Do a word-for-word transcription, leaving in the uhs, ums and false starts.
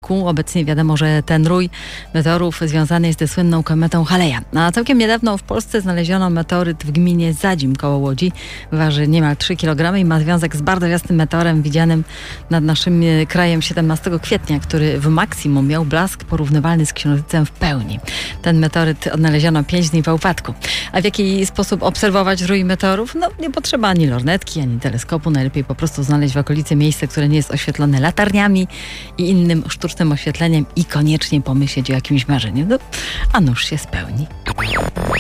roku. Obecnie wiadomo, że ten rój meteorów związany jest ze słynną kometą Haleja. A całkiem niedawno w Polsce znaleziono meteoryt w gminie Zadzim koło Łodzi. Waży niemal trzy kilogramy i ma związek z bardzo jasnym meteorem widzianym nad naszym krajem siedemnastego kwietnia, który w maksimum miał blask porównywalny z księżycem w pełni. Ten meteoryt odnaleziono pięć dni po upadku. A w jaki sposób obserwować rój meteorów? No nie potrzeba ani lornetki, ani teleskopu. Najlepiej po prostu znaleźć w okolicy miejsce, które nie jest oświetlone latarniami i innym sztucznym oświetleniem i koniecznie pomyśleć o jakimś marzeniu. No, a nuż się spełni.